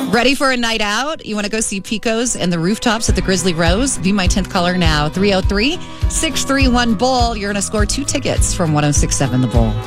Ready for a night out? You want to go see Pico's and the Rooftops at the Grizzly Rose? Be my 10th caller now. 303-631-BULL. You're going to score 2 tickets from 106.7 The Bull.